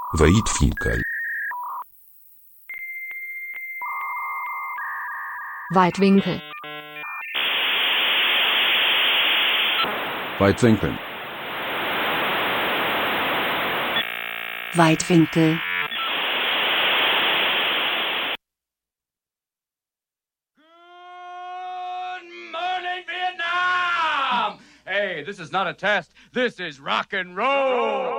Weitwinkel. Weitwinkel. Weitwinkel. Weitwinkel. Hey, this is not a test. This is rock and roll.